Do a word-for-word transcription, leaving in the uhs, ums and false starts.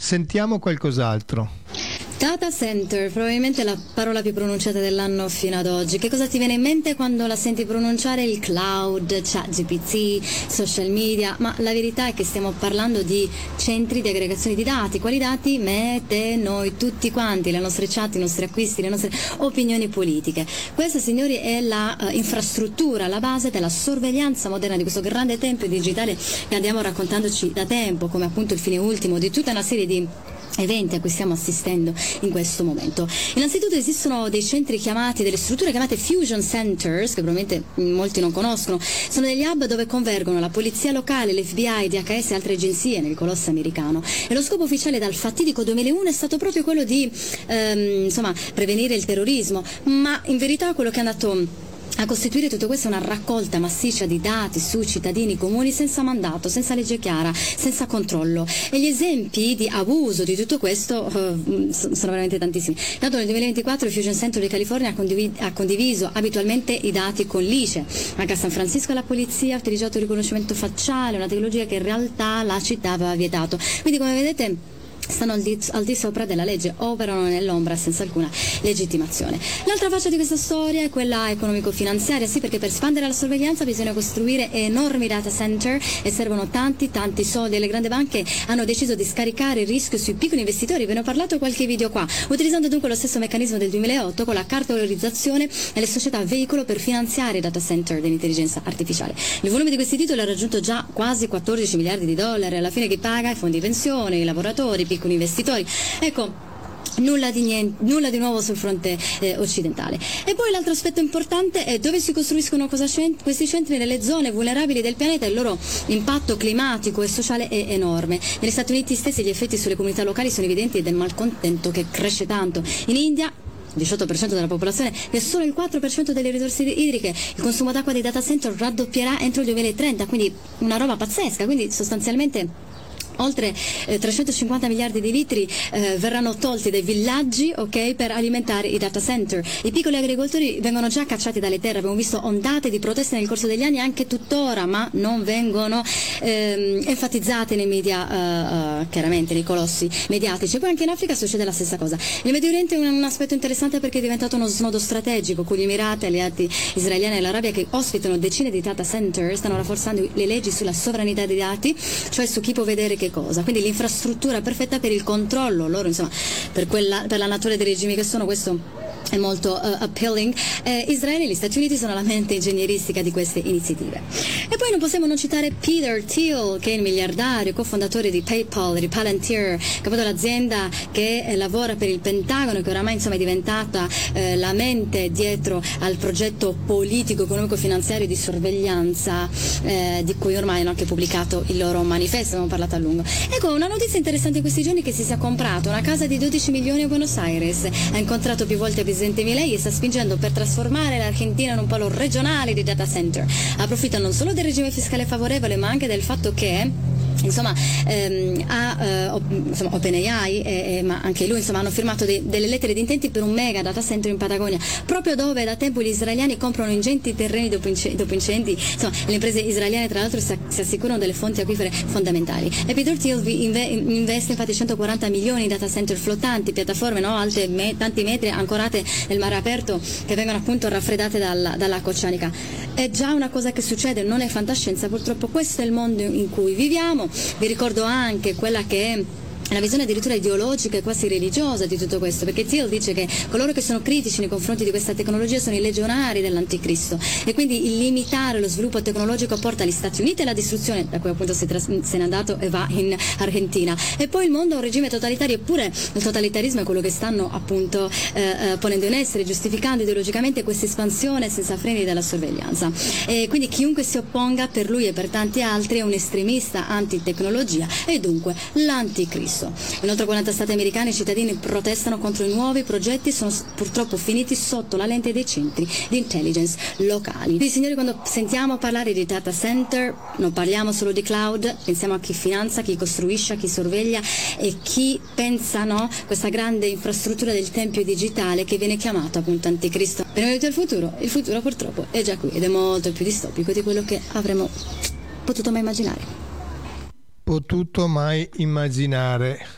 Sentiamo qualcos'altro. Data center, probabilmente la parola più pronunciata dell'anno fino ad oggi. Che cosa ti viene in mente quando la senti pronunciare? Il cloud, ChatGPT, social media, ma la verità è che stiamo parlando di centri di aggregazione di dati. Quali dati? Me, te, noi, tutti quanti, le nostre chat, i nostri acquisti, le nostre opinioni politiche. Questa, signori, è la uh, infrastruttura, la base della sorveglianza moderna di questo grande tempio digitale che andiamo raccontandoci da tempo, come appunto il fine ultimo di tutta una serie di eventi a cui stiamo assistendo in questo momento. Innanzitutto esistono dei centri chiamati, delle strutture chiamate fusion centers, che probabilmente molti non conoscono. Sono degli hub dove convergono la polizia locale, l'F B I, D H S e altre agenzie nel colosso americano. E lo scopo ufficiale dal fatidico duemilauno è stato proprio quello di ehm, insomma, prevenire il terrorismo, ma in verità quello che è andato a costituire tutto questo è una raccolta massiccia di dati su cittadini comuni senza mandato, senza legge chiara, senza controllo. E gli esempi di abuso di tutto questo uh, sono veramente tantissimi. Tanto nel duemilaventiquattro il Fusion Center di California ha, condiv- ha condiviso abitualmente i dati con l'I C E. Anche a San Francisco la polizia ha utilizzato il riconoscimento facciale, una tecnologia che in realtà la città aveva vietato. Quindi, come vedete, stanno al di, al di sopra della legge, operano nell'ombra senza alcuna legittimazione. L'altra faccia di questa storia è quella economico-finanziaria, sì, perché per espandere la sorveglianza bisogna costruire enormi data center e servono tanti tanti soldi, e le grandi banche hanno deciso di scaricare il rischio sui piccoli investitori. Ve ne ho parlato qualche video qua, utilizzando dunque lo stesso meccanismo del duemilaotto con la cartolarizzazione e le società veicolo per finanziare i data center dell'intelligenza artificiale. Il volume di questi titoli ha raggiunto già quasi quattordici miliardi di dollari. Alla fine chi paga? I fondi di pensione, i lavoratori, i piccoli investitori. Ecco, Nulla di, niente, nulla di nuovo sul fronte eh, occidentale. E poi l'altro aspetto importante è dove si costruiscono cosa cent- questi centri. Nelle zone vulnerabili del pianeta. Il loro impatto climatico e sociale è enorme. Negli Stati Uniti stessi gli effetti sulle comunità locali sono evidenti ed è malcontento che cresce tanto. In India diciotto per cento della popolazione e solo il quattro per cento delle risorse idriche. Il consumo d'acqua dei data center raddoppierà entro il duemilatrenta, quindi una roba pazzesca. Quindi sostanzialmente oltre eh, trecentocinquanta miliardi di litri eh, verranno tolti dai villaggi, ok, per alimentare i data center. I piccoli agricoltori vengono già cacciati dalle terre, abbiamo visto ondate di proteste nel corso degli anni, anche tuttora, ma non vengono ehm, enfatizzate nei media, uh, uh, chiaramente nei colossi mediatici. Poi anche in Africa succede la stessa cosa. Il Medio Oriente è un, un aspetto interessante perché è diventato uno snodo strategico, con gli Emirati, alleati israeliani e l'Arabia che ospitano decine di data center, stanno rafforzando le leggi sulla sovranità dei dati, cioè su chi può vedere che cosa. Quindi l'infrastruttura perfetta per il controllo loro, insomma, per, quella, per la natura dei regimi che sono, questo è molto uh, appealing. Eh, Israele e gli Stati Uniti sono la mente ingegneristica di queste iniziative. E poi non possiamo non citare Peter Thiel, che è il miliardario, cofondatore di PayPal, di Palantir, capo dell'azienda che eh, lavora per il Pentagono, che oramai insomma è diventata eh, la mente dietro al progetto politico, economico, finanziario di sorveglianza eh, di cui ormai hanno anche pubblicato il loro manifesto, abbiamo parlato a lungo. Ecco, una notizia interessante in questi giorni è che si sia comprato una casa di dodici milioni a Buenos Aires, ha incontrato più volte il presidente Milei e sta spingendo per trasformare l'Argentina in un polo regionale di data center. Approfitta non solo del regime fiscale favorevole, ma anche del fatto che insomma, ehm, ha, eh, op- insomma OpenAI e, e, ma anche lui insomma hanno firmato de- delle lettere di intenti per un mega data center in Patagonia, proprio dove da tempo gli israeliani comprano ingenti terreni dopo, inc- dopo incendi. Insomma, le imprese israeliane tra l'altro si, si assicurano delle fonti acquifere fondamentali. E Peter Thiel inve- investe infatti centoquaranta milioni in data center flottanti, piattaforme no, alte me- tanti metri ancorate nel mare aperto, che vengono appunto raffreddate dalla, dall'acqua oceanica. È già una cosa che succede, non è fantascienza, purtroppo questo è il mondo in cui viviamo. Vi ricordo anche quella che è la visione addirittura ideologica e quasi religiosa di tutto questo, perché Thiel dice che coloro che sono critici nei confronti di questa tecnologia sono i legionari dell'anticristo, e quindi il limitare lo sviluppo tecnologico porta gli Stati Uniti alla distruzione, da cui appunto si tras- se n'è andato e va in Argentina, e poi il mondo è un regime totalitario. Eppure il totalitarismo è quello che stanno appunto eh, ponendo in essere, giustificando ideologicamente questa espansione senza freni della sorveglianza. E quindi chiunque si opponga, per lui e per tanti altri, è un estremista antitecnologia e dunque l'anticristo. In oltre quaranta stati americani i cittadini protestano contro i nuovi progetti e sono purtroppo finiti sotto la lente dei centri di intelligence locali. Quindi, signori, quando sentiamo parlare di data center non parliamo solo di cloud, pensiamo a chi finanzia, chi costruisce, a chi sorveglia e chi pensa, no, questa grande infrastruttura del tempio digitale che viene chiamato appunto anticristo. Benvenuti al futuro. Il futuro purtroppo è già qui ed è molto più distopico di quello che avremmo potuto mai immaginare. Potuto mai immaginare.